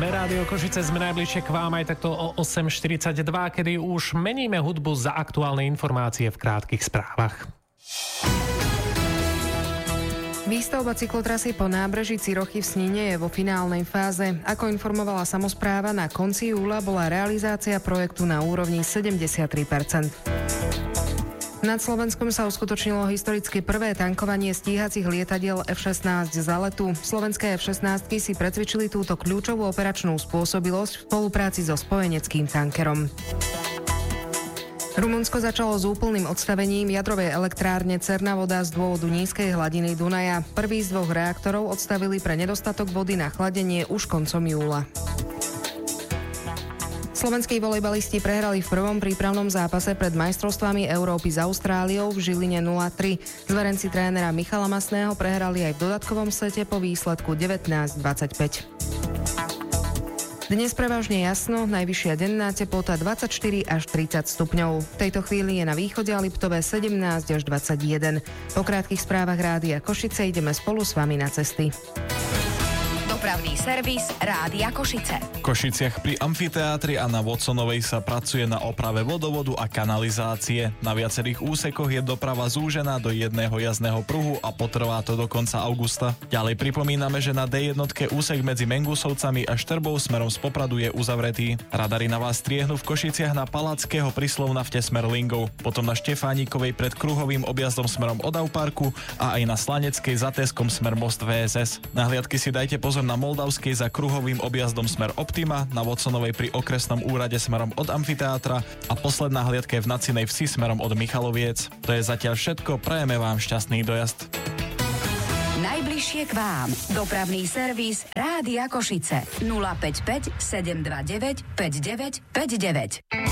Sme Rádio Košice, sme najbližšie k vám aj takto o 8.42, kedy už meníme hudbu za aktuálne informácie v krátkych správach. Výstavba cyklotrasy po nábreží Cirochy v Snine je vo finálnej fáze. Ako informovala samospráva, na konci júla bola realizácia projektu na úrovni 73%. Nad Slovenskom sa uskutočnilo historicky prvé tankovanie stíhacích lietadiel F-16 za letu. Slovenské F-16 si precvičili túto kľúčovú operačnú spôsobilosť v spolupráci so spojeneckým tankerom. Rumunsko začalo s úplným odstavením jadrovej elektrárne Cernavodă z dôvodu nízkej hladiny Dunaja. Prvý z 2 reaktorov odstavili pre nedostatok vody na chladenie už koncom júla. Slovenskí volejbalisti prehrali v prvom prípravnom zápase pred majstrovstvami Európy s Austráliou v Žiline 0-3. Zverenci trénera Michala Masného prehrali aj v dodatkovom sete po výsledku 19-25. Dnes prevažne jasno, najvyššia denná teplota 24 až 30 stupňov. V tejto chvíli je na východe a Liptove 17 až 21. Po krátkych správach Rádia Košice ideme spolu s vami na cesty. Dopravný servis Rádia Košice. V Košiciach pri amfiteátri a na Watsonovej sa pracuje na oprave vodovodu a kanalizácie. Na viacerých úsekoch je doprava zúžená do jedného jazdného pruhu a potrvá to do konca augusta. Ďalej pripomíname, že na D1 úsek medzi Mengusovcami a Štrbou smerom z Popradu je uzavretý. Radary na vás striehnú v Košiciach na Palackého pri Slovnafte smer Lingov, potom na Štefánikovej pred kruhovým objazdom smerom od Auparku a aj na Slaneckej za Teskom smer Most VSS. Na hliadky si dajte pozor na Moldavskej za kruhovým objazdom smer Optima, na Watsonovej pri okresnom úrade smerom od amfiteátra a posledná hliadka je v Nacinej Vsi smerom od Michaloviec. To je zatiaľ všetko, prajeme vám šťastný dojazd. Najbližšie k vám. Dopravný servis Rádia Košice. 055 729 5959.